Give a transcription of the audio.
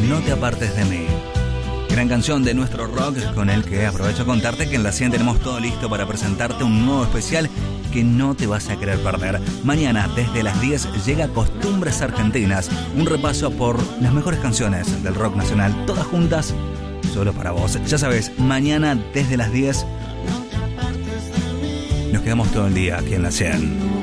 No te apartes de mí. Gran canción de nuestro rock, con el que aprovecho a contarte que en la 100 tenemos todo listo para presentarte un nuevo especial que no te vas a querer perder. Mañana desde las 10 llega Costumbres Argentinas, un repaso por las mejores canciones del rock nacional, todas juntas, solo para vos. Ya sabes, mañana desde las 10 nos quedamos todo el día aquí en la 100.